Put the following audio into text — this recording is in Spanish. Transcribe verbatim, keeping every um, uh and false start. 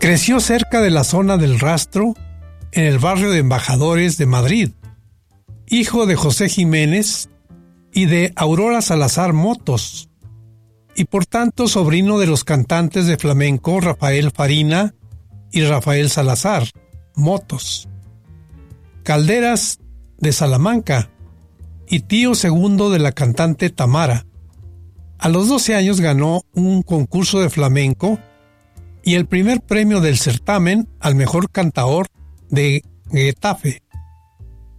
Creció cerca de la zona del Rastro, en el barrio de Embajadores de Madrid, hijo de José Jiménez y de Aurora Salazar Motos, y por tanto sobrino de los cantantes de flamenco Rafael Farina y Rafael Salazar Motos. Calderas de Salamanca y tío segundo de la cantante Tamara. A los doce años ganó un concurso de flamenco y el primer premio del certamen al mejor cantaor de Getafe.